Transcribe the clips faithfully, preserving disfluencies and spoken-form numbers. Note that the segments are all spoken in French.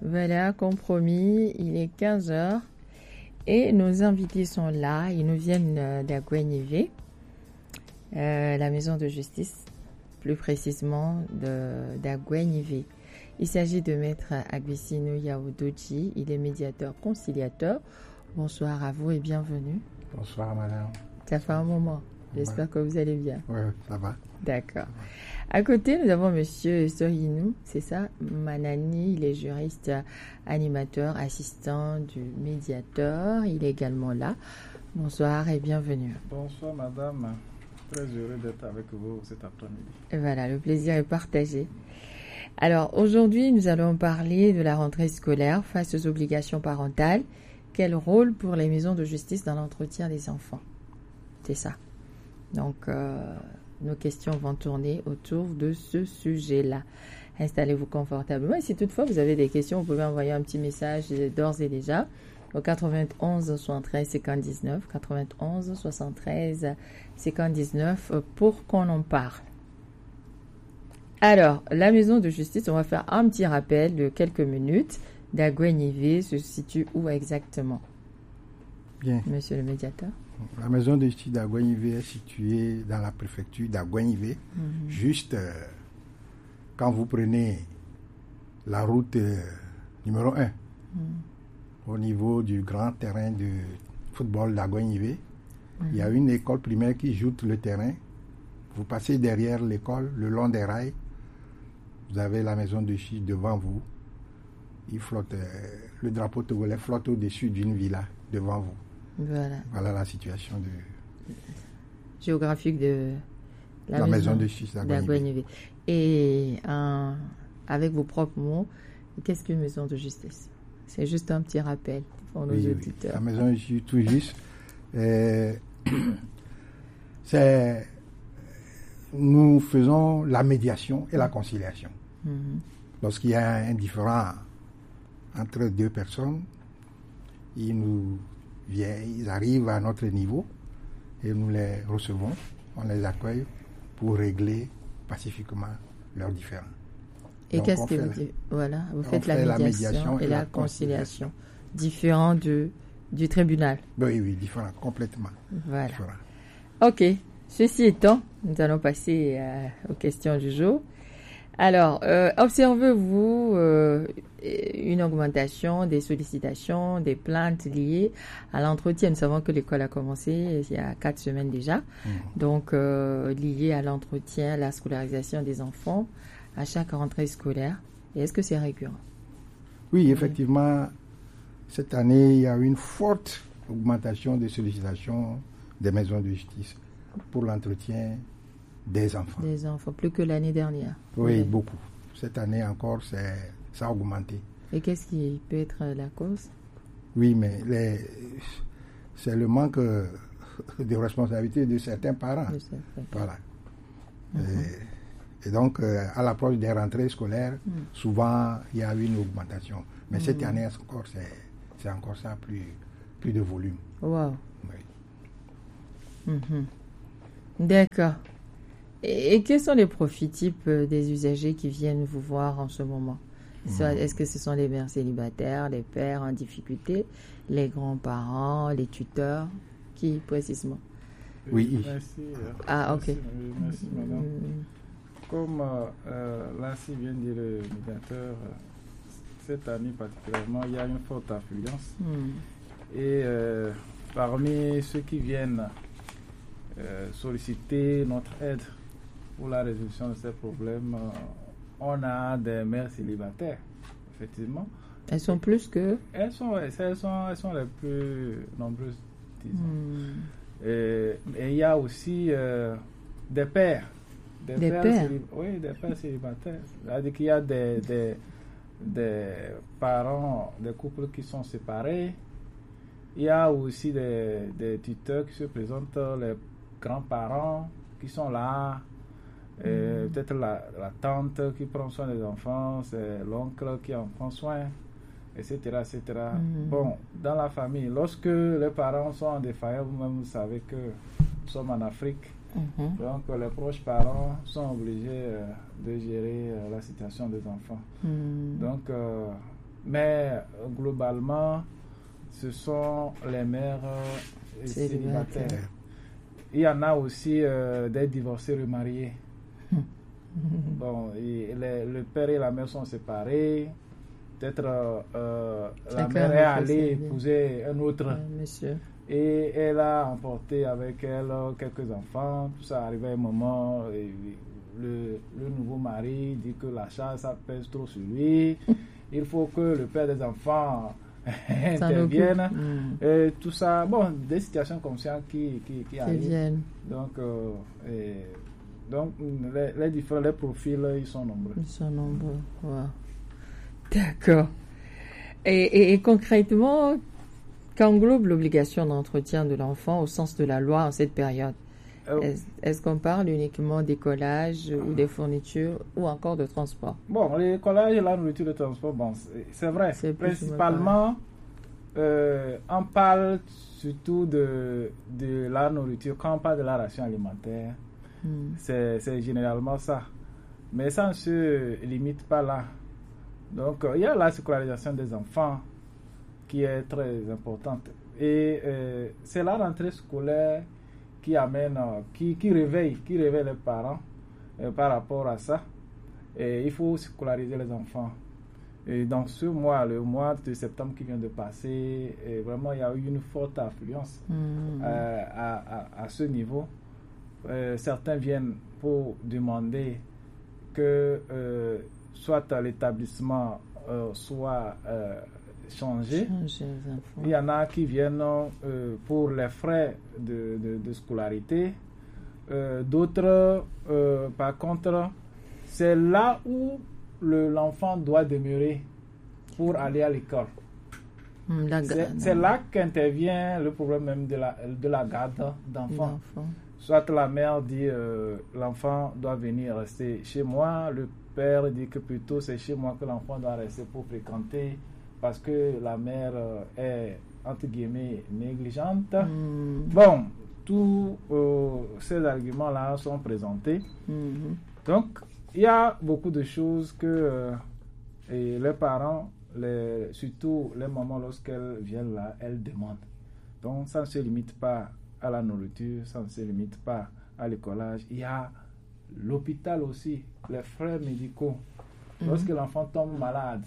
Voilà, compromis, il est quinze heures et nos invités sont là, ils nous viennent d'Agouenivé, euh, la maison de justice, plus précisément d'Agouenivé. Il s'agit de Maître Agvissino Yaodoji, il est médiateur conciliateur. Bonsoir à vous et bienvenue. Bonsoir madame. Ça fait un moment, j'espère ouais. que vous allez bien. Oui, ça va. D'accord. À côté, nous avons monsieur Sorinou, c'est ça, Manani, il est juriste, animateur, assistant du médiateur, il est également là. Bonsoir et bienvenue. Bonsoir madame, très heureux d'être avec vous cet après-midi. Et voilà, le plaisir est partagé. Alors aujourd'hui, nous allons parler de la rentrée scolaire face aux obligations parentales. Quel rôle pour les maisons de justice dans l'entretien des enfants? C'est ça. Donc, euh, nos questions vont tourner autour de ce sujet-là. Installez-vous confortablement. Et si toutefois vous avez des questions, vous pouvez envoyer un petit message d'ores et déjà au quatre-vingt-onze soixante-treize cinquante-dix-neuf, quatre-vingt-onze soixante-treize cinquante-dix-neuf pour qu'on en parle. Alors, la maison de justice, on va faire un petit rappel de quelques minutes. D'Agouenivé se situe où exactement? Bien. Monsieur le médiateur. La maison de justice d'Agouenivé est située dans la préfecture d'Agouenivé. Mm-hmm. Juste euh, quand vous prenez la route euh, numéro un, mm. au niveau du grand terrain de football d'Agouenivé, mm-hmm. il y a une école primaire qui joute le terrain. Vous passez derrière l'école, le long des rails, vous avez la maison de justice devant vous. Il flotte, euh, le drapeau togolais flotte au-dessus d'une villa devant vous. Voilà. Voilà la situation de... géographique de la, la maison, maison de justice d'Agouenivé. Et euh, avec vos propres mots, qu'est-ce qu'une maison de justice? C'est juste un petit rappel pour nos oui, auditeurs. Oui. La maison de justice, tout juste, euh, c'est... Nous faisons la médiation et la conciliation. Mm-hmm. Lorsqu'il y a un différend entre deux personnes, ils nous viennent, ils arrivent à notre niveau et nous les recevons, on les accueille pour régler pacifiquement leurs différends. Et donc, qu'est-ce que vous dites? Voilà, vous faites la médiation, la médiation et, et la, la conciliation, conciliation. Différent de, du tribunal. Oui, oui, différent, complètement. Voilà. Différent. Ok. Ceci étant, nous allons passer euh, aux questions du jour. Alors, euh, observez-vous euh, une augmentation des sollicitations, des plaintes liées à l'entretien? Nous savons que l'école a commencé il y a quatre semaines déjà, mmh. donc euh, liées à l'entretien, la scolarisation des enfants à chaque rentrée scolaire. Et est-ce que c'est récurrent? Oui, effectivement, cette année, il y a eu une forte augmentation des sollicitations des maisons de justice pour l'entretien des enfants. Des enfants, plus que l'année dernière. Oui, oui, beaucoup. Cette année encore, c'est, ça a augmenté. Et qu'est-ce qui peut être la cause? Oui, mais les, c'est le manque de responsabilité de certains parents. De certains. Voilà. Mm-hmm. Et, et donc, euh, à l'approche des rentrées scolaires, mm. souvent, il y a eu une augmentation. Mais mm. cette année encore, c'est, c'est encore ça, plus, plus de volume. Wow. Oui. Mm-hmm. D'accord. Et, et quels sont les profils types des usagers qui viennent vous voir en ce moment? mmh. Est-ce que ce sont les mères célibataires, les pères en difficulté, les grands-parents, les tuteurs? Qui précisément? Oui. Merci. Ah, ok. Merci, merci madame. Mmh. Comme euh, Lassie vient de dire le médiateur, cette année particulièrement, il y a une forte affluence. Mmh. Et euh, parmi ceux qui viennent Euh, solliciter notre aide pour la résolution de ces problèmes, euh, on a des mères célibataires, effectivement. Elles sont plus que... Elles sont, elles sont, elles sont les plus nombreuses, disons. Mm. Et il y a aussi euh, des pères. Des, des pères, pères. Célib... Oui, des pères célibataires. C'est-à-dire qu'il y a des, des, des parents, des couples qui sont séparés. Il y a aussi des, des tuteurs qui se présentent, les grands-parents qui sont là, et mmh. peut-être la, la tante qui prend soin des enfants, c'est l'oncle qui en prend soin, et cetera et cetera. Mmh. Bon, dans la famille, lorsque les parents sont en défaillance, vous-même vous savez que nous sommes en Afrique, mmh. donc les proches parents sont obligés euh, de gérer euh, la situation des enfants. Mmh. Donc, euh, Mais euh, globalement, ce sont les mères euh, célibataires. Il y en a aussi euh, des divorcés remariés. Bon, et les, le père et la mère sont séparés. Peut-être euh, euh, la mère est allée épouser un autre. Ouais, monsieur. Et elle a emporté avec elle quelques enfants. Tout ça arrive à un moment. Et le, le nouveau mari dit que la charge, ça pèse trop sur lui. Il faut que le père des enfants intervienne. Mm. Et tout ça, bon, des situations comme ça qui, qui, qui arrivent. Viennent. Donc, euh, et, donc les, les différents les profils, ils sont nombreux. Ils sont nombreux, wow. D'accord. Et, et, et concrètement, qu'englobe l'obligation d'entretien de l'enfant au sens de la loi en cette période? euh, Est-ce, est-ce qu'on parle uniquement d'écolage euh, ou des fournitures ou encore de transport? Bon, l'écolage et la nourriture, le transport, bon, c'est, c'est vrai. C'est principalement, euh, on parle surtout de, de la nourriture. Quand on parle de la ration alimentaire, hmm. c'est, c'est généralement ça. Mais ça ne se limite pas là. Donc, euh, il y a la scolarisation des enfants qui est très importante. Et euh, c'est la rentrée scolaire qui amène, euh, qui, qui réveille, qui réveille les parents euh, par rapport à ça. Et il faut scolariser les enfants. Et dans ce mois, le mois de septembre qui vient de passer, et vraiment, il y a eu une forte affluence mmh. euh, à, à, à ce niveau. Euh, certains viennent pour demander que euh, soit l'établissement euh, soit euh, changé. Changer il y en a qui viennent euh, pour les frais de, de, de scolarité. Euh, d'autres, euh, par contre, c'est là où le, l'enfant doit demeurer pour aller à l'école. Mmh, c'est, c'est là qu'intervient le problème même de la, de la garde d'enfants. L'enfant. Soit la mère dit euh, l'enfant doit venir rester chez moi, le père dit que plutôt c'est chez moi que l'enfant doit rester pour fréquenter parce que la mère euh, est entre guillemets négligente. Mmh. Bon, tous euh, ces arguments-là sont présentés. Mmh. Donc, il y a beaucoup de choses que euh, et les parents, les, surtout les mamans, lorsqu'elles viennent là, elles demandent. Donc, ça ne se limite pas à la nourriture, ça ne se limite pas à l'écolage. Il y a l'hôpital aussi, les frais médicaux. Mmh. Lorsque l'enfant tombe malade,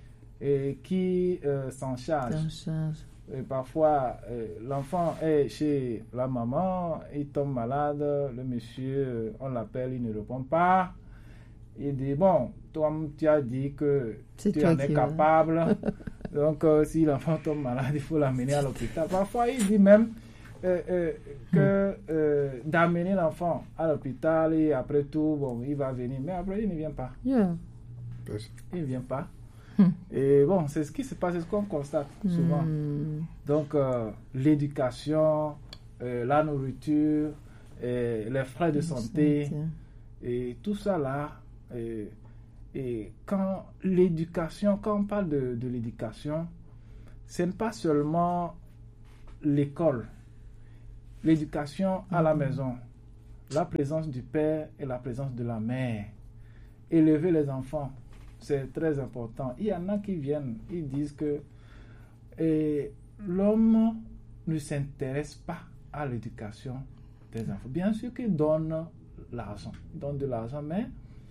et qui euh, s'en charge. Et parfois, euh, l'enfant est chez la maman, il tombe malade, le monsieur, on l'appelle, il ne répond pas. Il dit, bon, toi, tu as dit que c'est tu en es capable. Donc, euh, si l'enfant tombe malade, il faut l'amener à l'hôpital. Parfois, il dit même euh, euh, que euh, d'amener l'enfant à l'hôpital et après tout, bon, il va venir. Mais après, il ne vient pas. Yeah. Il ne vient pas. Et bon, c'est ce qui se passe, c'est ce qu'on constate souvent. Mm. Donc, euh, l'éducation, euh, la nourriture, et les frais de santé, et tout ça là. Et, et quand l'éducation, quand on parle de, de l'éducation, ce n'est pas seulement l'école. L'éducation à la maison, la présence du père et la présence de la mère, élever les enfants. C'est très important. Il y en a qui viennent, ils disent que et, l'homme ne s'intéresse pas à l'éducation des enfants. Bien sûr qu'il donne l'argent, il donne de l'argent, mais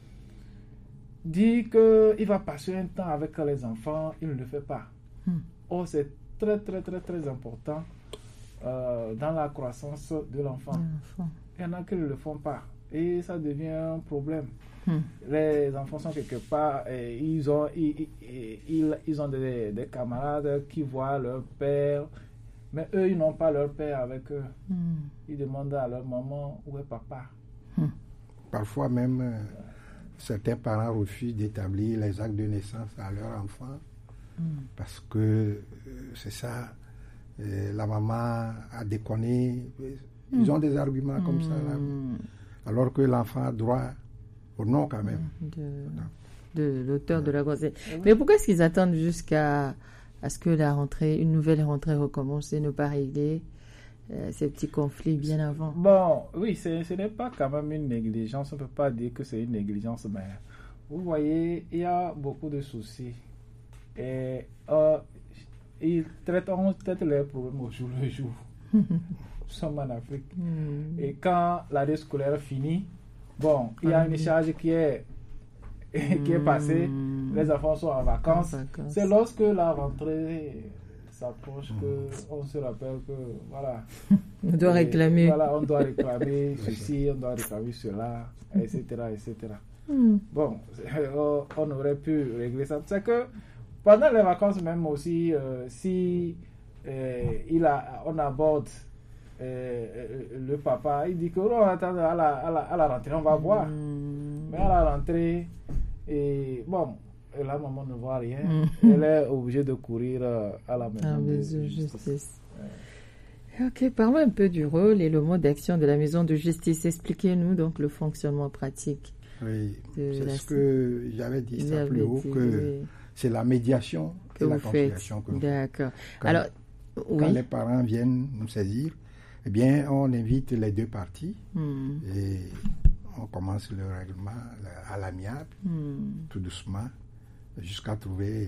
dit qu'il va passer un temps avec les enfants, il ne le fait pas. Hmm. Or, c'est très, très, très, très important euh, dans la croissance de l'enfant. Hmm. Il y en a qui ne le font pas et ça devient un problème. Hmm. Les enfants sont quelque part et ils ont, ils, ils, ils ont des, des camarades qui voient leur père, mais eux ils n'ont pas leur père avec eux. Hmm. Ils demandent à leur maman où est papa. Hmm. Parfois même euh, certains parents refusent d'établir les actes de naissance à leur enfant hmm. parce que euh, c'est ça, euh, la maman a déconné. Ils hmm. ont des arguments hmm. comme ça là, alors que l'enfant a droit au nom quand même. De, de l'auteur ouais. de la grossesse. Mais pourquoi est-ce qu'ils attendent jusqu'à à ce que la rentrée, une nouvelle rentrée recommence et ne pas régler euh, ces petits conflits bien avant? Bon, oui, c'est, ce n'est pas quand même une négligence. On ne peut pas dire que c'est une négligence, mais vous voyez, il y a beaucoup de soucis Et euh, ils traitent, on traite leurs problèmes au jour le jour. Nous sommes en Afrique. Mm. Et quand l'année scolaire finit, bon, il y a une charge qui est, qui est passée, mm. les enfants sont en vacances. En vacances. C'est lorsque la rentrée s'approche mm. qu'on se rappelle que, voilà. On doit et, réclamer. Voilà, on doit réclamer ceci, on doit réclamer cela, et cetera, et cetera. Mm. Bon, on, on aurait pu régler ça. C'est que pendant les vacances même aussi, euh, si euh, il a, on aborde euh, le papa, il dit que oh, attends, à, la, à, la, à la rentrée, on va voir. Mm. Mais à la rentrée, et bon, et la maman ne voit rien. Mm. Elle est obligée de courir euh, à la maison ah, de justice. justice. Ouais. Ok, parlons un peu du rôle et le mode d'action de la maison de justice. Expliquez-nous donc le fonctionnement pratique. Oui, c'est ce que j'avais dit ça plus haut, que oui. c'est la médiation que et vous la conciliation faites. que vous D'accord. Quand, Alors, quand oui. les parents viennent nous saisir, eh bien, on invite les deux parties hmm. et on commence le règlement à l'amiable, hmm. tout doucement, jusqu'à trouver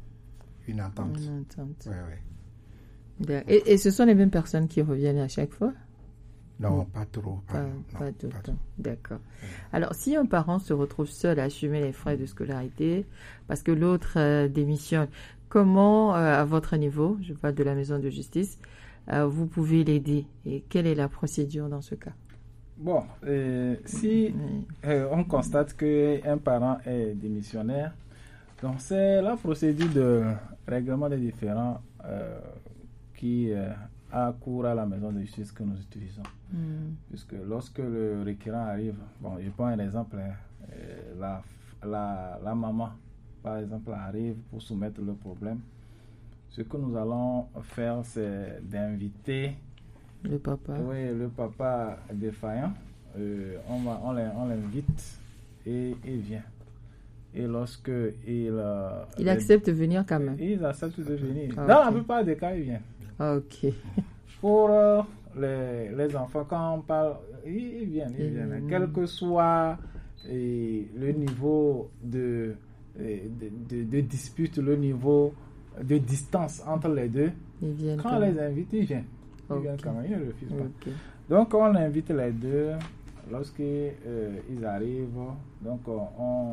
une entente. Une entente. Ouais, ouais. Et, et ce sont les mêmes personnes qui reviennent à chaque fois? Non, pas trop. Pas, non, pas tout le temps. Trop. D'accord. Alors, si un parent se retrouve seul à assumer les frais de scolarité parce que l'autre euh, démissionne, comment, euh, à votre niveau, je parle de la maison de justice, euh, vous pouvez l'aider et quelle est la procédure dans ce cas? Bon, euh, si oui. euh, on constate qu'un parent est démissionnaire, donc c'est la procédure de règlement des différends euh, qui euh, a cours à la maison de justice que nous utilisons. Mm. Puisque lorsque le requérant arrive, bon, je prends un exemple, hein, la, la, la maman, par exemple, arrive pour soumettre le problème. Ce que nous allons faire, c'est d'inviter le papa. Oui, le papa défaillant. Euh, on, va, on, on l'invite et il vient. Et lorsque il... Euh, il accepte de venir quand même. Il accepte de venir. Okay. Dans la plupart des cas, il vient. Ok. Pour euh, les, les enfants, quand on parle, ils, ils viennent, ils viennent. Mmh. Quel que soit et, le niveau de, de, de, de dispute, le niveau de distance entre les deux, ils quand on les invite, ils viennent. Ils okay. viennent quand même, ils ne refusent pas. Okay. Donc, on invite les deux lorsqu'ils euh, arrivent. Donc, on,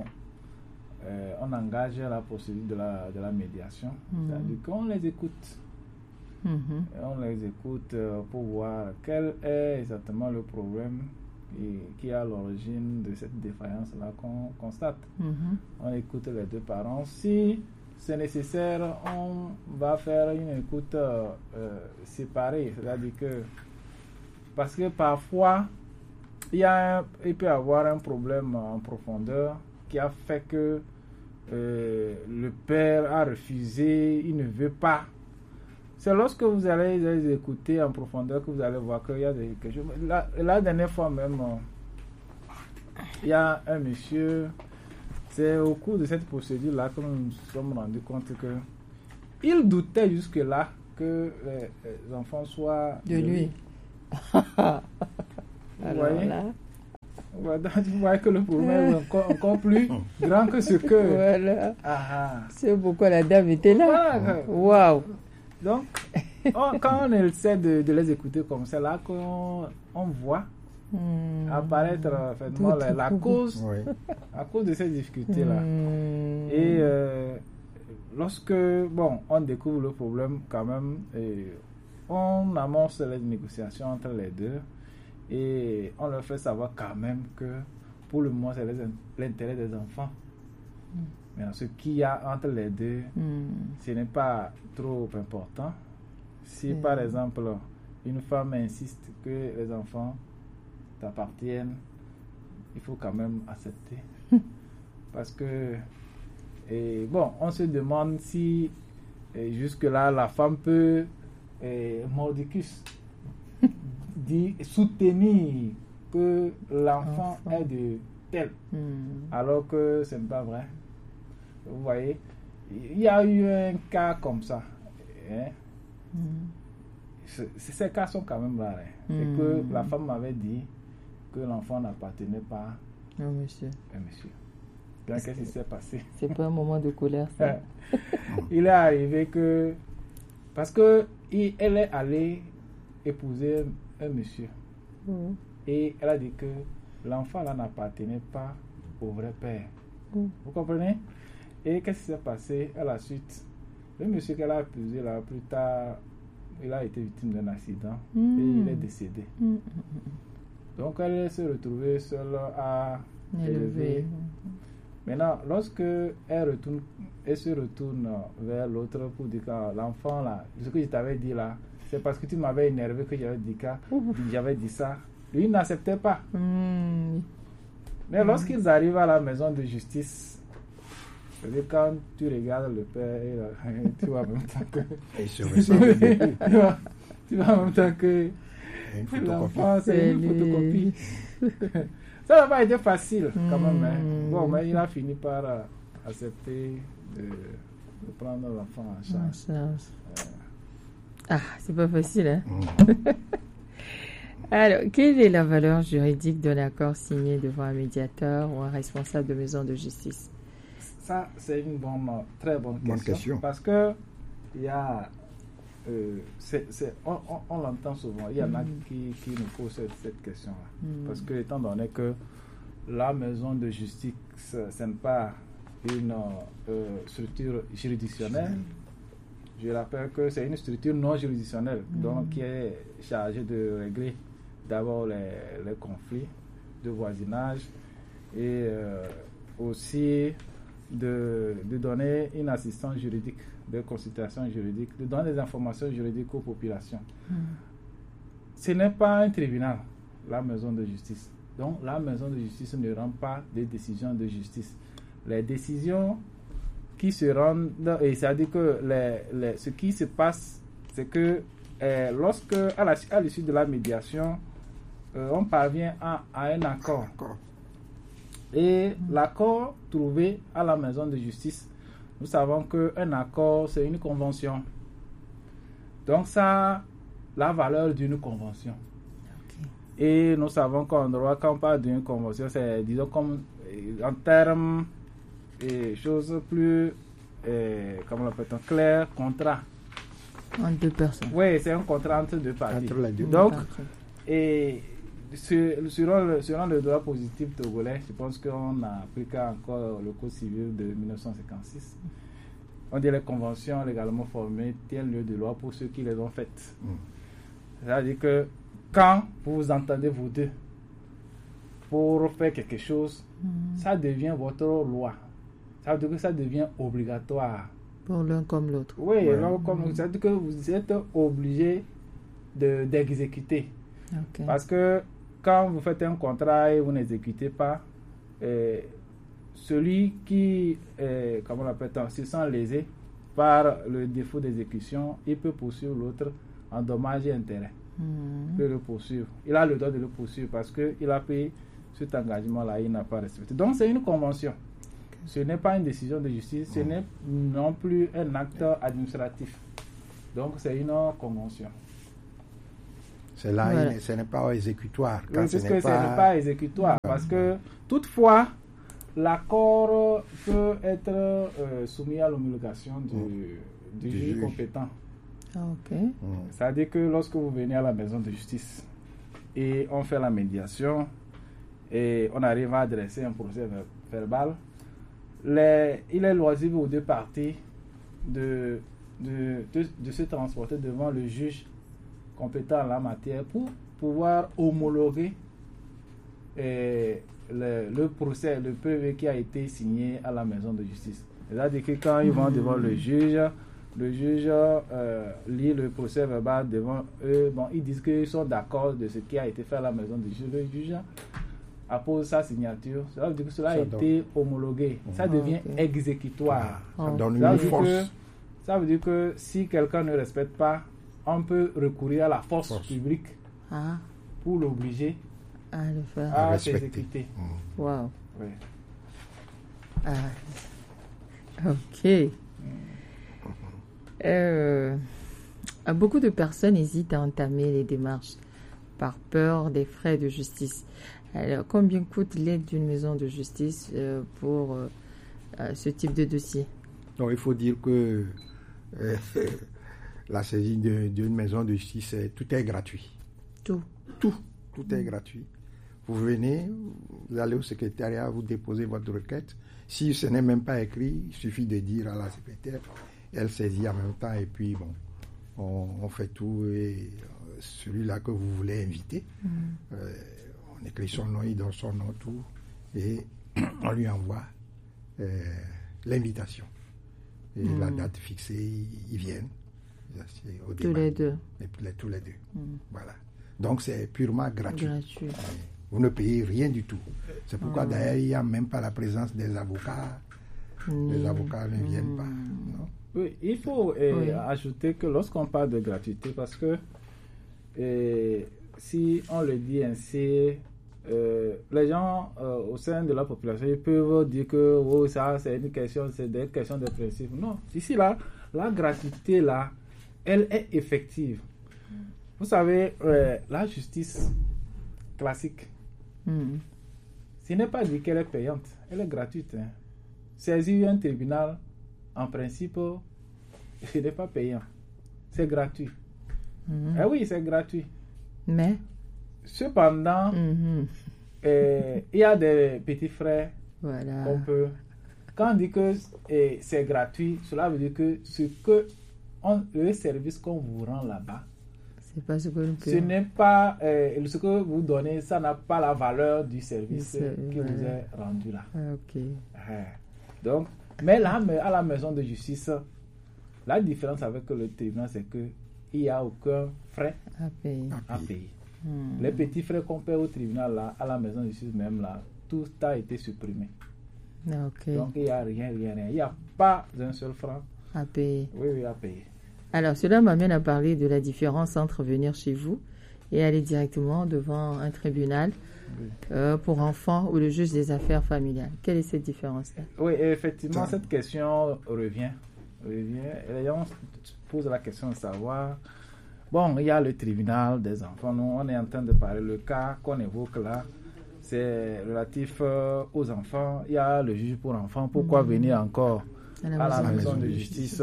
euh, on engage la procédure de la, de la médiation. Mmh. C'est-à-dire qu'on les écoute. Mm-hmm. On les écoute euh, pour voir quel est exactement le problème qui, qui est à l'origine de cette défaillance-là qu'on constate. Mm-hmm. On écoute les deux parents. Si c'est nécessaire, on va faire une écoute euh, euh, séparée. C'est-à-dire que, parce que parfois, il, y a un, il peut y avoir un problème en profondeur qui a fait que euh, le père a refusé, il ne veut pas. C'est lorsque vous allez les écouter en profondeur que vous allez voir qu'il y a des, quelque chose. La, la dernière fois même, il y a un monsieur, c'est au cours de cette procédure-là que nous nous sommes rendus compte que il doutait jusque-là que les, les enfants soient de, de lui. lui. Vous voyez là. Vous voyez que le problème est encore, encore plus grand que ce que... Voilà. Ah, c'est pourquoi la dame était là. Waouh. Wow. Donc, on, quand on essaie de, de les écouter comme ça, là qu'on on voit mmh. apparaître effectivement la, la cause, oui. à cause de ces difficultés-là. Mmh. Et euh, lorsque, bon, on découvre le problème quand même, et on amorce les négociations entre les deux et on leur fait savoir quand même que pour le moment, c'est l'intérêt des enfants. Mmh. Mais ce qu'il y a entre les deux, mm. ce n'est pas trop important. Si mm. par exemple, une femme insiste que les enfants t'appartiennent, il faut quand même accepter. Parce que, et bon, on se demande si jusque-là, la femme peut, et, mordicus, dit, soutenir que l'enfant Enfant. est de tel, mm. alors que ce n'est pas vrai. Vous voyez, il y a eu un cas comme ça. Hein? Mm. Ces cas sont quand même rares. Hein? Mm. Et que la femme m'avait dit que l'enfant n'appartenait pas au monsieur. à monsieur. Donc, qu'est-ce qui s'est passé? C'est pas un moment de colère, ça. Il est arrivé que... Parce que il, elle est allée épouser un, un monsieur. Mm. Et elle a dit que l'enfant là n'appartenait pas au vrai père. Mm. Vous comprenez? Et qu'est-ce qui s'est passé à la suite? Le monsieur qu'elle a épousé là, plus tard, il a été victime d'un accident Mm. et il est décédé. Mm. Donc elle s'est retrouvée seule à élever. Élevé. Maintenant, lorsque elle, retourne, elle se retourne vers l'autre pour dire que l'enfant là, ce que je t'avais dit là, c'est parce que tu m'avais énervé que j'avais dit, ça. J'avais dit ça. Lui, il n'acceptait pas. Mm. Mais lorsqu'ils arrivent à la maison de justice, c'est-à-dire quand tu regardes le père, et le, tu vois en même temps que... Et se ressemble. tu, vois, tu vois en même temps que Une photocopie. l'enfant, c'est une C'est photocopie. lui. Ça n'a pas été facile quand même. Mm. Hein. Bon, mais il a fini par euh, accepter de, de prendre l'enfant en Ah, charge. ça- Ah, c'est pas facile, hein? Mm. Alors, quelle est la valeur juridique d'un accord signé devant un médiateur ou un responsable de maison de justice? Ça, c'est une bonne, très bonne question. Bonne question. Parce que il y a, euh, c'est, c'est, on, on, on l'entend souvent. Il y en a Mm. qui, qui nous posent cette, cette question-là. Mm. Parce que, étant donné que la maison de justice, ce n'est pas une euh, structure juridictionnelle, je rappelle que c'est une structure non juridictionnelle, Mm. donc qui est chargée de régler d'abord les, les conflits de voisinage et euh, aussi de, de donner une assistance juridique, de consultation juridique, de donner des informations juridiques aux populations. Mm. Ce n'est pas un tribunal, la maison de justice. Donc la maison de justice ne rend pas des décisions de justice. Les décisions qui se rendent, et c'est-à-dire que les, les, ce qui se passe, c'est que euh, lorsque, à, la, à l'issue de la médiation, euh, on parvient à, à un accord. D'accord. Et l'accord trouvé à la maison de justice, nous savons qu'un accord, c'est une convention. Donc ça a la valeur d'une convention. Ok. Et nous savons qu'en droit, quand on parle d'une convention, c'est, disons, comme euh, en termes et choses plus, euh, comment on l'appelle, clair, contrat. Entre deux personnes. Oui, c'est un contrat entre deux parties. Entre les deux. Donc, Parti. et sur- selon le, selon le droit positif togolais, je pense qu'on applique encore le Code civil de mille neuf cent cinquante-six. On dit les conventions légalement formées tiennent lieu de loi pour ceux qui les ont faites. Mm. C'est-à-dire que quand vous vous entendez vous deux pour faire quelque chose, Mm. ça devient votre loi. Ça veut dire que ça devient obligatoire. Pour l'un comme l'autre. Oui, Ouais. alors, comme, ça veut dire que vous êtes obligé de, d'exécuter. Ok. Parce que quand vous faites un contrat et vous n'exécutez pas, euh, celui qui, euh, comment on appelle ça, se sent lésé par le défaut d'exécution, il peut poursuivre l'autre en dommages et intérêts. Il Mm. peut le poursuivre. Il a le droit de le poursuivre parce qu'il a pris cet engagement-là, il n'a pas respecté. Donc c'est une convention. Ce n'est pas une décision de justice, ce n'est non plus un acte administratif. Donc c'est une convention. C'est là, Voilà. il- ce n'est pas exécutoire. Quand Oui, ce puisque n'est ce n'est pas... pas exécutoire. Parce que toutefois, l'accord peut être euh, soumis à l'homologation du, du Du juge juge. compétent. Ah, ok. Mm. C'est-à-dire que lorsque vous venez à la maison de justice et on fait la médiation et on arrive à adresser un procès ver- verbal, les- il est loisible aux deux parties de, de, de, de se transporter devant le juge compétent en la matière pour pouvoir homologuer eh, le, le procès, le P V qui a été signé à la maison de justice. C'est-à-dire que quand ils vont devant le juge, le juge euh, lit le procès verbal devant eux. Bon, ils disent qu'ils sont d'accord de ce qui a été fait à la maison du juge. Le juge appose sa signature. Ça veut dire que cela a Ça été homologué. Ça Ah, devient ok. exécutoire. Ça Ah. donne Ça une veut, dire force. que, ça veut dire que si quelqu'un ne respecte pas, on peut recourir à la force, Force. publique Ah, pour l'obliger à le faire. à respecter. s'exécuter. Mm. Wow. Oui. Ah. Ok. Euh, beaucoup de personnes hésitent à entamer les démarches par peur des frais de justice. Alors, combien coûte l'aide d'une maison de justice euh, pour euh, euh, ce type de dossier? Donc, il faut dire que euh, la saisie de- d'une maison de justice, c'est- tout est gratuit. Tout. Tout, tout est gratuit. Vous venez, vous allez au secrétariat, vous déposez votre requête. Si ce n'est même pas écrit, il suffit de dire à la secrétaire, elle saisit en même temps et puis bon, on, on fait tout. Et euh, celui-là que vous voulez inviter, Mm. euh, on écrit son nom, il donne son nom, tout, et on lui envoie euh, l'invitation. Et Mm. la date fixée, ils, ils viennent. C'est au Tous débat. les deux. Et puis les- tous les deux. Mm. Voilà. Donc c'est purement gratuit. Gratuit. Vous ne payez rien du tout. C'est pourquoi Mm. d'ailleurs il n'y a même pas la présence des avocats. Les Mm. avocats ne viennent Mm. pas. Non? Oui, il faut euh, Oui. ajouter que lorsqu'on parle de gratuité, parce que euh, si on le dit ainsi, euh, les gens euh, au sein de la population ils peuvent dire que oh, ça c'est une question, c'est des questions de principe. Non, ici là, la gratuité là, elle est effective. Vous savez, euh, la justice classique, Mm. ce n'est pas dit qu'elle est payante, elle est gratuite. Hein. Saisir un tribunal, en principe, ce n'est pas payant. C'est gratuit. Mm. Eh oui, c'est gratuit. Mais Cependant, Mhm. euh, il y a des petits frais Voilà. qu'on peut. Quand on dit que eh, c'est gratuit, cela veut dire que ce que on, le service qu'on vous rend là-bas, C'est pas ce que nous ce payons. n'est pas euh, ce que vous donnez, ça n'a pas la valeur du service Du ser- qui vous voilà. est rendu là. Ah, ok. Ah. Donc, mais là, mais à la maison de justice, la différence avec le tribunal, c'est que il n'y a aucun frais À payer. à payer. Mm. Les petits frais qu'on paie au tribunal, là, à la maison de justice même, là, tout a été supprimé. Ah, ok. Donc, il n'y a rien, rien, rien. Il n'y a pas un seul franc, À payer. oui, oui, à payer. Alors, cela m'amène à parler de la différence entre venir chez vous et aller directement devant un tribunal Oui. euh, pour enfants ou le juge des affaires familiales. Quelle est cette différence-là? Oui, et effectivement, Ah. cette question revient. revient. Et les gens se posent la question de savoir, bon, il y a le tribunal des enfants. Nous, on est en train de parler, le cas qu'on évoque là, c'est relatif euh, aux enfants. Il y a le juge pour enfants. Pourquoi Mhm. venir encore À à la maison. maison de justice?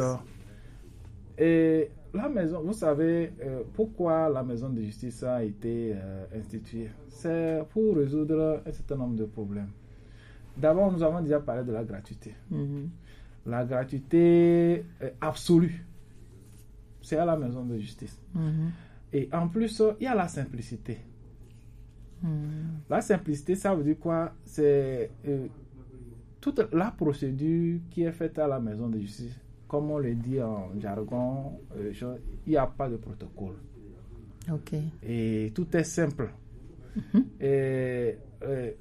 Et la maison, vous savez, euh, pourquoi la maison de justice a été euh, instituée? C'est pour résoudre un certain nombre de problèmes. D'abord, nous avons déjà parlé de la gratuité. Mhm. La gratuité euh, absolue, c'est à la maison de justice. Mhm. Et en plus, euh, il y a la simplicité. Mhm. La simplicité, ça veut dire quoi? C'est euh, toute la procédure qui est faite à la maison de justice. Comme on le dit en jargon, euh, je- il n'y a pas de protocole. Ok. Et tout est simple. Mhm. Et euh,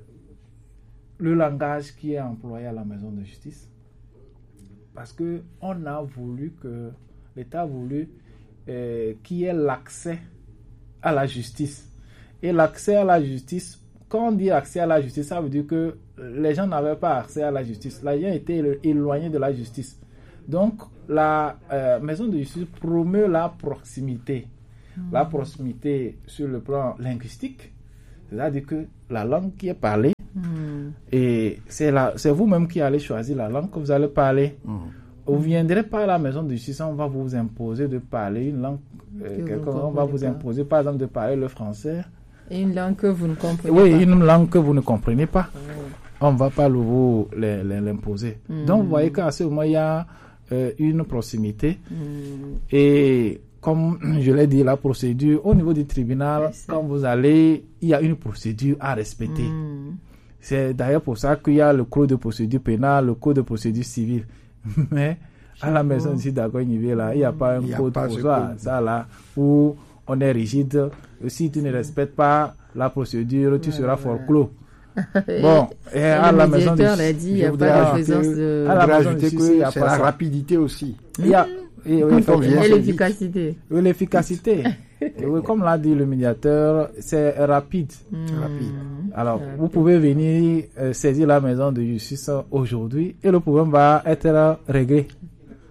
le langage qui est employé à la maison de justice, parce que on a voulu que l'État a voulu euh, qu'il y ait l'accès à la justice. Et l'accès à la justice, quand on dit accès à la justice, ça veut dire que les gens n'avaient pas accès à la justice. Les gens étaient élo- éloignés de la justice. Donc, la euh, maison de justice promeut la proximité. La proximité sur le plan linguistique, c'est-à-dire que la langue qui est parlée, Mhm. et c'est la- c'est vous-même qui allez choisir la langue que vous allez parler. Mhm. Vous ne viendrez pas à la maison de justice, on va vous imposer de parler une langue. euh, Que vous quelqu'un, ne on va vous comprenez pas. imposer, par exemple, de parler le français. Et une langue que vous ne comprenez Oui, pas. une langue que vous ne comprenez pas. Oh. On ne va pas le- vous les- les- l'imposer. Mhm. Donc, vous voyez qu'à ce moment, il y a euh, une proximité. Mhm. Et comme je l'ai dit, la procédure au niveau du tribunal, Ouais, c'est- quand vous allez, il y a une procédure à respecter. Mhm. C'est d'ailleurs pour ça qu'il y a le code de procédure pénale, le code de procédure civile. Mais à la maison ici d'Agoignivé, là, il n'y a pas un Il y a code pas pour ce ça. code. Ça, là, où on est rigide. Si tu ne respectes pas la procédure, tu Ouais, seras ouais. forclos. Et- Bon, et et à le la maison médiateur de l'a dit, il n'y Je a voudrais pas de ajouter- présence de... à la Je voudrais maison ajouter ici, il y a que c'est pas la ça. rapidité aussi. Il y a, et, oui, Quand on vient, Et c'est vite. l'efficacité. oui, l'efficacité. Et oui, comme l'a dit le médiateur, c'est rapide. Rapide. Mhm. Alors, Rapide. vous pouvez venir euh, saisir la maison de justice aujourd'hui et le problème va être réglé.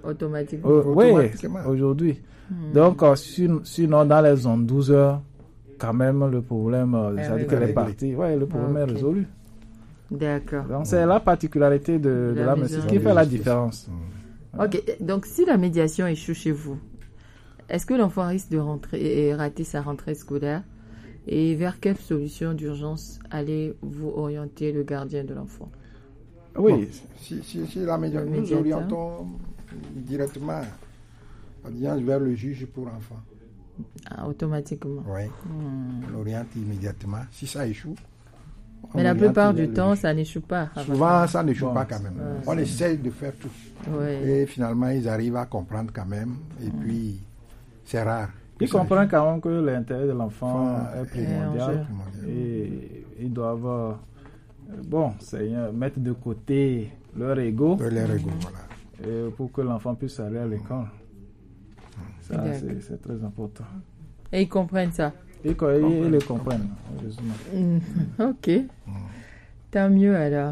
Automatiquement. Euh, oui, Automatiquement. aujourd'hui. Mhm. Donc, euh, sin- sinon, dans les zones douze heures, quand même le problème, euh, Ah, c'est-à-dire oui, qu'elle oui. est partie. Ouais, le problème Ah, ok. est résolu. D'accord. Donc c'est la particularité de, de La la maison médecine de qui fait la justice. différence. Mm. Ok, donc si la médiation échoue chez vous, est-ce que l'enfant risque de rentrer et rater sa rentrée scolaire? Et vers quelle solution d'urgence allez-vous orienter le gardien de l'enfant? Oui, Bon, si, si, si la médiation, Le nous médiateur. orientons directement l'audience vers le juge pour enfants. Ah, automatiquement. Oui, Hmm. on oriente immédiatement. Si ça échoue, on Mais la oriente plupart vers du le temps, juge. ça n'échoue pas. Souvent, ça n'échoue Bon, pas quand même. ouais, On c'est- essaye de faire tout. Ouais. Et finalement, ils arrivent à comprendre quand même. Et puis, c'est rare. que ils ça comprennent échoue. quand même que l'intérêt de l'enfant Enfin, est en primordial. jeu. Primordial. Et ils doivent, euh, bon, c'est euh, mettre de côté leur ego De leur ego, voilà. euh, pour que l'enfant puisse aller à l'école. Ça, D'accord. c'est c'est très important. Et ils comprennent ça. Et quoi, ils, ils le comprennent, heureusement. Hmm. Ok. Tant mieux alors.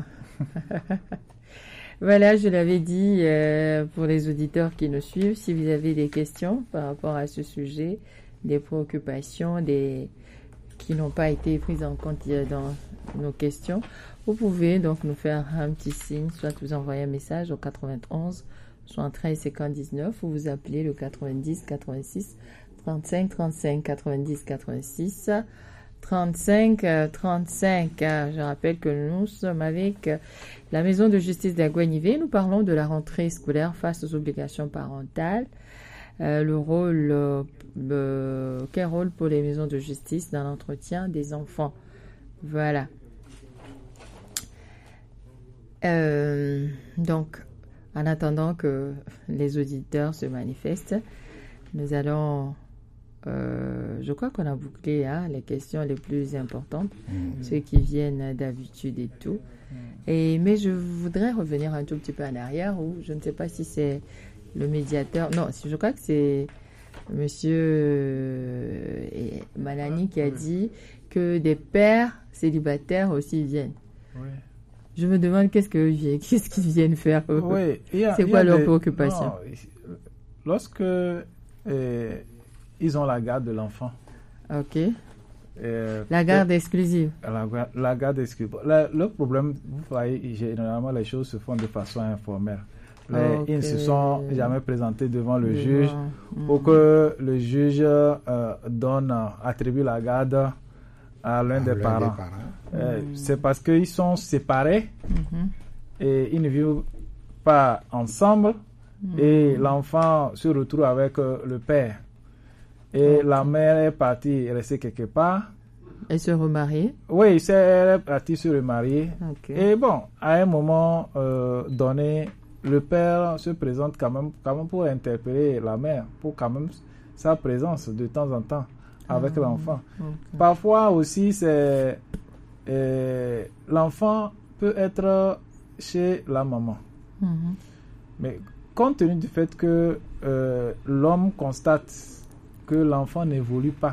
Voilà, je l'avais dit euh, pour les auditeurs qui nous suivent, si vous avez des questions par rapport à ce sujet, des préoccupations, des qui n'ont pas été prises en compte euh, dans nos questions, vous pouvez donc nous faire un petit signe, soit vous envoyer un message au quatre-vingt-onze soixante-treize cinquante-dix-neuf ou vous appelez le quatre-vingt-dix quatre-vingt-six trente-cinq trente-cinq quatre-vingt-dix quatre-vingt-six trente-cinq trente-cinq. Je rappelle que nous sommes avec la maison de justice d'Aguanivé. Nous parlons de la rentrée scolaire face aux obligations parentales. Euh, le rôle, euh, euh, quel rôle pour les maisons de justice dans l'entretien des enfants? Voilà. Euh, donc, en attendant que les auditeurs se manifestent, nous allons, euh, je crois qu'on a bouclé hein, les questions les plus importantes, Mm. ceux qui viennent d'habitude et tout. Et, mais je voudrais revenir un tout petit peu en arrière, où je ne sais pas si c'est le médiateur, non, je crois que c'est monsieur euh, et Malani qui a dit que des pères célibataires aussi viennent. Oui. Je me demande qu'est-ce que qu'est-ce qu'ils viennent faire eux. Oui, il y a- C'est il y quoi a leur des- préoccupation? non, lorsque euh, ils ont la garde de l'enfant, Ok. euh, La garde exclusive. La, ga- la garde exclusive. Le, le problème, vous voyez, généralement, les choses se font de façon informelle. Les- Ok. Ils ne se sont jamais présentés devant le Je juge vois. pour Mm. que le juge euh, donne, attribue la garde à l'un À des l'un parents. des parents. Euh, C'est parce qu'ils sont séparés Mhm. et ils ne vivent pas ensemble et l'enfant se retrouve avec euh, le père. Et Ok. la mère est partie rester quelque part. Et se remarier. Oui, c'est- elle est partie se remarier. Ok. Et bon, à un moment euh, donné, le père se présente quand même, quand même pour interpeller la mère, pour quand même sa présence de temps en temps avec Ah, l'enfant. ok. Parfois aussi, c'est euh, l'enfant peut être chez la maman. Mhm. Mais compte tenu du fait que euh, l'homme constate que l'enfant n'évolue pas,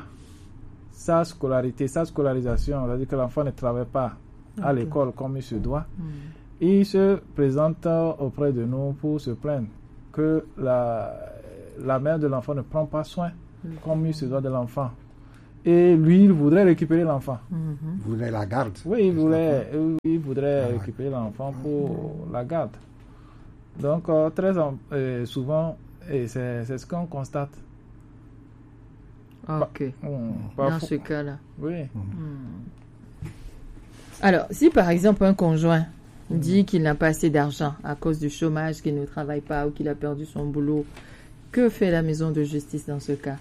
sa scolarité, sa scolarisation, c'est-à-dire que l'enfant ne travaille pas à Ok. l'école comme il se doit, Mhm. il se présente auprès de nous pour se plaindre que la, la mère de l'enfant ne prend pas soin comme il se doit de l'enfant. Et lui, il voudrait récupérer l'enfant. Mhm. Vous voulez la garde. Oui, il voudrait, il voudrait Ah ouais. récupérer l'enfant pour la garde. Donc, euh, très en- euh, souvent, et c'est c'est ce qu'on constate. Ok. Hmm, Dans parfois- ce cas-là. Oui. Alors, si par exemple un conjoint dit qu'il n'a pas assez d'argent à cause du chômage, qu'il ne travaille pas ou qu'il a perdu son boulot, que fait la maison de justice dans ce cas?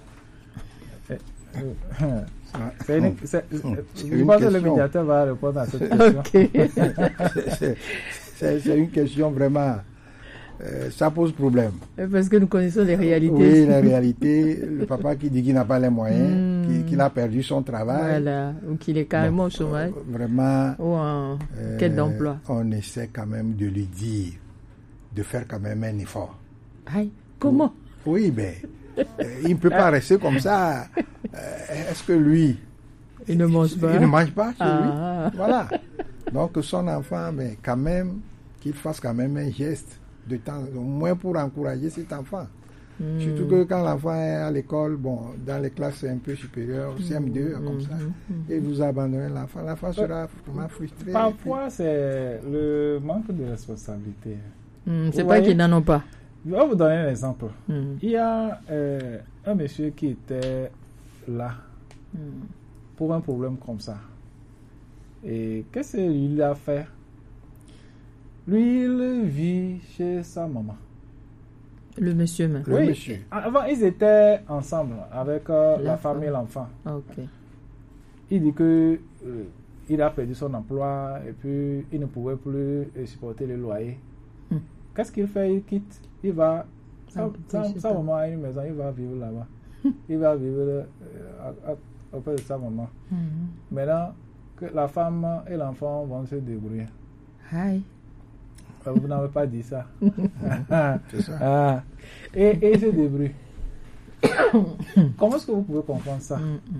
C'est une- c'est- C'est je une pense que le question. médiateur va répondre à cette question. Ok. C'est- C'est c'est une question vraiment. euh, ça pose problème. Parce que nous connaissons les réalités. Oui, la réalité, le papa qui dit qu'il n'a pas les moyens, Hmm. qu'il qu'il a perdu son travail. Voilà. Ou qu'il est carrément Bon, au chômage. euh, Vraiment. Ou en euh, quête d'emploi. On essaie quand même de lui dire, de faire quand même un effort. Aïe, comment? Oui, mais euh, il ne peut pas rester comme ça. Euh, Est-ce que lui, Il ne mange pas. il ne mange pas chez Ah. lui? Voilà. Donc son enfant, mais quand même, qu'il fasse quand même un geste de temps, au moins pour encourager cet enfant. Mm. Surtout que quand l'enfant est à l'école, bon, dans les classes un peu supérieures, C M deux, mm. comme ça, mm. et vous abandonnez l'enfant, l'enfant sera vraiment frustré. Parfois, puis... c'est le manque de responsabilité. Mm, c'est pas qu'ils n'en ont pas. Je vais vous donner un exemple. Mm. Il y a euh, un monsieur qui était là mm. pour un problème comme ça. Et qu'est-ce qu'il a fait? Lui, il vit chez sa maman. Le monsieur même. Oui, le monsieur. Avant, ils étaient ensemble avec euh, la, la femme et l'enfant. Okay. Il dit que euh, il a perdu son emploi et puis il ne pouvait plus supporter le loyer. Hmm. Qu'est-ce qu'il fait? Il quitte. Il va. Sa, sa, sa maman a une maison, il va vivre là-bas. Il va vivre euh, à, à, auprès de sa maman. Hmm. Maintenant, que la femme et l'enfant vont se débrouiller. Hi. Vous n'avez pas dit ça. C'est ça. Ah. Et, et il se débrouille. Comment est-ce que vous pouvez comprendre ça?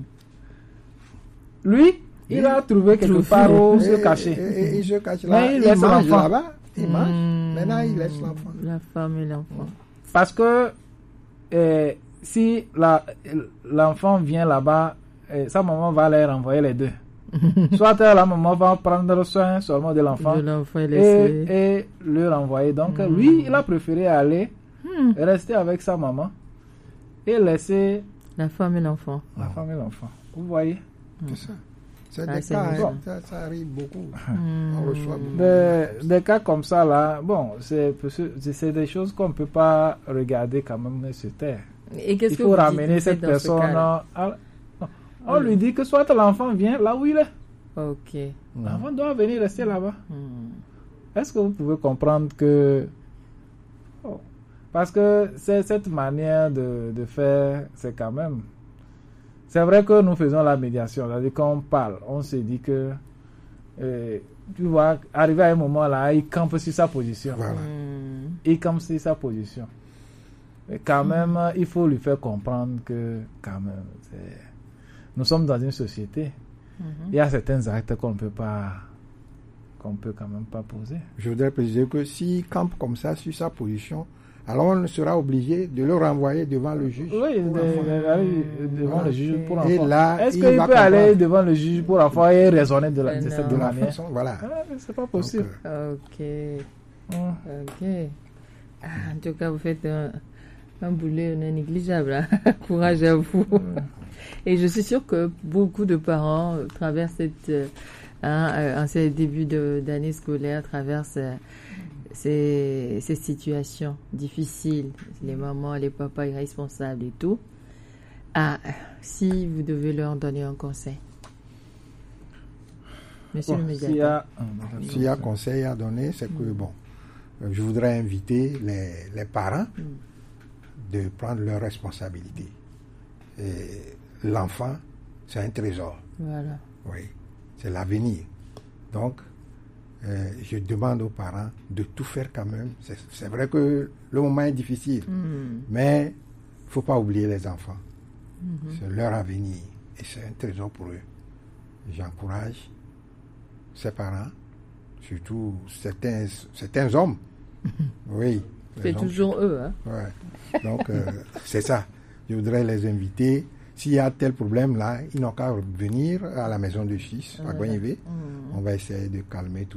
Lui, il oui. a trouvé quelque part où se cacher. Et, et, et il se cache là. Mais il, il laisse mange l'enfant. Là-bas. Il mange. Mmh. Maintenant, il laisse l'enfant. La femme et l'enfant. Parce que euh, si la, l'enfant vient là-bas, euh, sa maman va les renvoyer les deux. Soit la maman va prendre soin seulement de l'enfant, de l'enfant et, et, et le renvoyer. Donc mmh. lui, il a préféré aller mmh. rester avec sa maman et laisser la femme et l'enfant. La femme et l'enfant. Vous voyez? C'est ça. C'est ah, des c'est cas, hein, bon. ça, ça arrive beaucoup. Mmh. On reçoit beaucoup. Des, des cas comme ça, là, bon, c'est, c'est des choses qu'on ne peut pas regarder quand même sur terre. Et qu'est-ce il que faut vous ramener cette personne à, à, on oui. lui dit que soit l'enfant vient là où il est. Ok. L'enfant doit venir rester là-bas. Mm. Est-ce que vous pouvez comprendre que... Oh. Parce que c'est cette manière de, de faire, c'est quand même... C'est vrai que nous faisons la médiation. C'est-à-dire qu'on parle, on se dit que... Euh, tu vois, arriver à un moment là, il campe sur sa position. Voilà. Mm. Il campe sur sa position. Mais quand même, mm. il faut lui faire comprendre que, quand même, c'est... nous sommes dans une société. Mm-hmm. Il y a certains actes qu'on ne peut pas, qu'on peut quand même pas poser. Je voudrais préciser que s'il campe comme ça sur sa position, alors on sera obligé de le renvoyer devant le juge. Oui, de, de, devant voilà. le juge pour enfants. Et là, est-ce qu'il peut comprendre. aller devant le juge pour enfants et raisonner de, la, de cette de la manière? façon, voilà. Ah, c'est pas possible. Donc, euh... Ok. Hum. Ok. Ah, en tout cas, vous faites un, un boulot non négligeable. Hein? Courage à vous. Et je suis sûre que beaucoup de parents traversent cette, euh, hein, en ces débuts de, d'année scolaire, traversent euh, ces, ces situations difficiles. Les mamans, les papas irresponsables et tout. Ah, si vous devez leur donner un conseil. Monsieur bon, le médiateur. S'il y a, s'il y a conseil à donner, c'est que, mm. bon, je voudrais inviter les, les parents mm. de prendre leurs responsabilités. Et l'enfant, c'est un trésor. Voilà. Oui, c'est l'avenir. Donc, euh, je demande aux parents de tout faire quand même. C'est, c'est vrai que le moment est difficile, mm. mais il ne faut pas oublier les enfants. Mm-hmm. C'est leur avenir et c'est un trésor pour eux. J'encourage ces parents, surtout certains, certains hommes. Oui. C'est toujours eux. Hein? Ouais. Donc, euh, c'est ça. Je voudrais les inviter. S'il y a tel problème là, ils n'ont qu'à venir à la maison de justice, à Goignivé. Mmh. On va essayer de calmer tout.